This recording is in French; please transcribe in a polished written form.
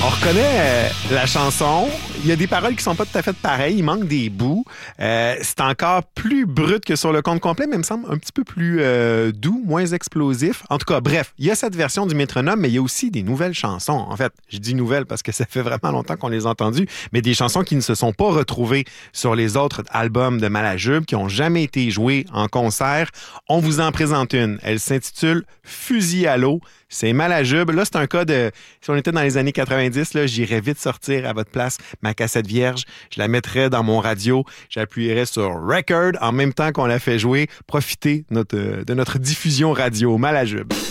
On reconnaît la chanson. Il y a des paroles qui sont pas tout à fait pareilles. Il manque des bouts. C'est encore plus brut que sur le compte complet, mais il me semble un petit peu plus doux, moins explosif. En tout cas, bref, il y a cette version du métronome, mais il y a aussi des nouvelles chansons. En fait, je dis nouvelles parce que ça fait vraiment longtemps qu'on les a entendues, mais des chansons qui ne se sont pas retrouvées sur les autres albums de Malajube, qui n'ont jamais été jouées en concert. On vous en présente une. Elle s'intitule Fusil à l'eau. C'est Malajube. Là, c'est un cas de... Si on était dans les années 90, là, j'irais vite sortir à votre place ma cassette vierge. Je la mettrais dans mon radio. J'appuierais sur Record en même temps qu'on la fait jouer. Profitez de notre diffusion radio Malajube.